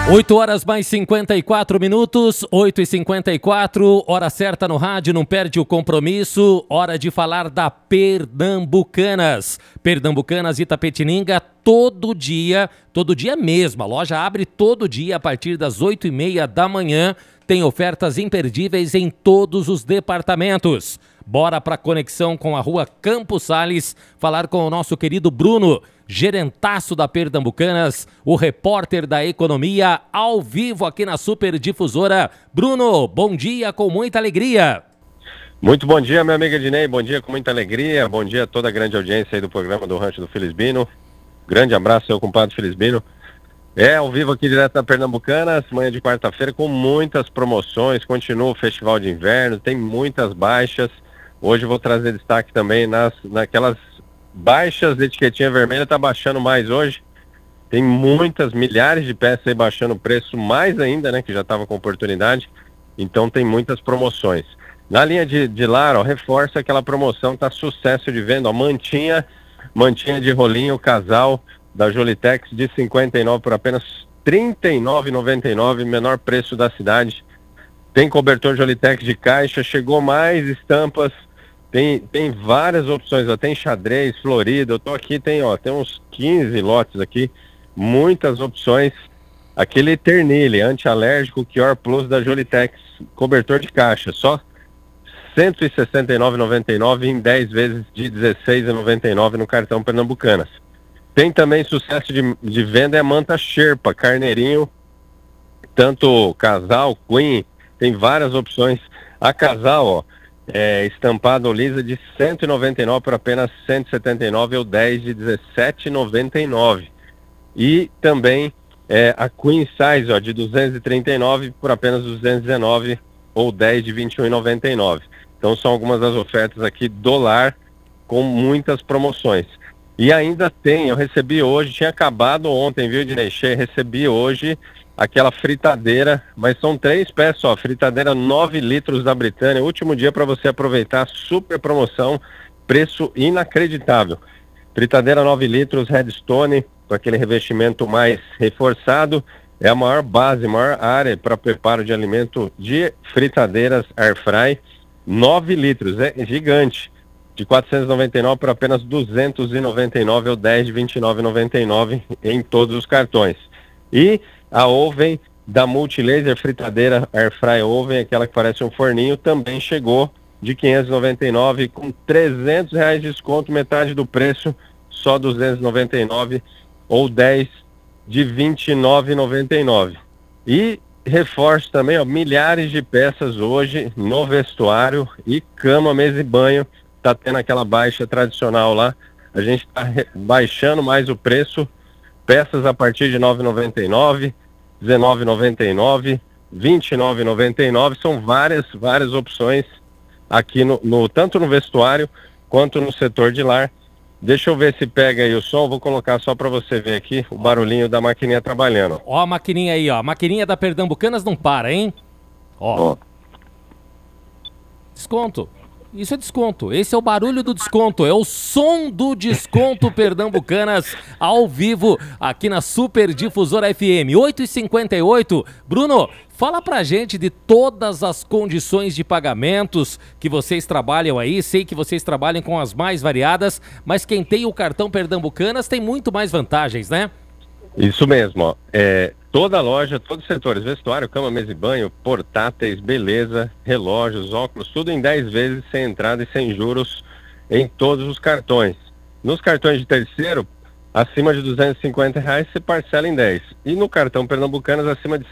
8 horas mais 54 minutos, 8h54, hora certa no rádio, não perde o compromisso, hora de falar da Pernambucanas. Pernambucanas Itapetininga, todo dia mesmo, a loja abre todo dia a partir das 8h30 da manhã, tem ofertas imperdíveis em todos os departamentos. Bora para a conexão com a rua Campos Sales, falar com o nosso querido Bruno, gerentaço da Pernambucanas, o repórter da economia, ao vivo aqui na Super Difusora. Bruno, bom dia com muita alegria. Muito bom dia, meu amigo Ednei, bom dia com muita alegria, bom dia a toda a grande audiência aí do programa do Rancho do Felisbino. Grande abraço, seu compadre Felisbino. Ao vivo aqui direto da Pernambucanas, manhã de quarta-feira com muitas promoções, continua o Festival de Inverno, tem muitas baixas. Hoje eu vou trazer destaque também naquelas baixas de etiquetinha vermelha, tá baixando mais hoje. Tem muitas, milhares de peças aí baixando o preço mais ainda, né, que já estava com oportunidade. Então tem muitas promoções. Na linha de lar, reforça aquela promoção, tá sucesso de venda, ó, mantinha de rolinho, casal da Jolitex de 59 por apenas R$ 39,99, menor preço da cidade. Tem cobertor Jolitex de caixa, chegou mais estampas. Tem várias opções, ó, tem xadrez, florido, eu tô aqui, tem uns 15 lotes aqui, muitas opções. Aquele Ternille, anti-alérgico Cure Plus da Jolitex, cobertor de caixa, só R$ 169,99 em 10 vezes de R$ 16,99 no cartão Pernambucanas. Tem também sucesso de venda, é a manta Sherpa, carneirinho, tanto casal, queen, tem várias opções. A casal, ó, estampado lisa de R$ 199 por apenas R$ 179 ou 10 de R$ 17,99. E também a Queen Size, ó, de 239 por apenas 219 ou 10 de R$ 21,99. Então são algumas das ofertas aqui do lar com muitas promoções. E ainda tem, eu recebi hoje, tinha acabado ontem, viu, Ednei? Recebi hoje aquela fritadeira, mas são 3 peças, ó, fritadeira 9 litros da Britânia, último dia para você aproveitar, super promoção, preço inacreditável. Fritadeira 9 litros, Redstone, com aquele revestimento mais reforçado, é a maior base, maior área para preparo de alimento de fritadeiras Airfry, 9 litros, é gigante, de 499 por apenas 299 ou 10 de 29,99 em todos os cartões. E a Oven da Multilaser fritadeira Airfry Oven, aquela que parece um forninho, também chegou de 599 com R$300 de desconto, metade do preço, só 299 ou 10 de 29,99. E reforço também, ó, milhares de peças hoje no vestuário e cama, mesa e banho, tá tendo aquela baixa tradicional lá, a gente tá baixando mais o preço, peças a partir de R$ 9,99, R$19,99, R$29,99, são várias opções aqui tanto no vestuário quanto no setor de lar. Deixa eu ver se pega aí o som, vou colocar só para você ver aqui o barulhinho da maquininha trabalhando. Ó a maquininha aí, ó, a maquininha da Pernambucanas não para, hein? Ó. Desconto. Isso é desconto, esse é o barulho do desconto, é o som do desconto Pernambucanas ao vivo aqui na Super Difusora FM, 8h58. Bruno, fala pra gente de todas as condições de pagamentos que vocês trabalham aí, sei que vocês trabalham com as mais variadas, mas quem tem o cartão Pernambucanas tem muito mais vantagens, né? Isso mesmo, ó. Toda loja, todos os setores, vestuário, cama, mesa e banho, portáteis, beleza, relógios, óculos, tudo em 10 vezes, sem entrada e sem juros em todos os cartões. Nos cartões de terceiro, acima de R$250 você parcela em 10. E no cartão Pernambucanas, acima de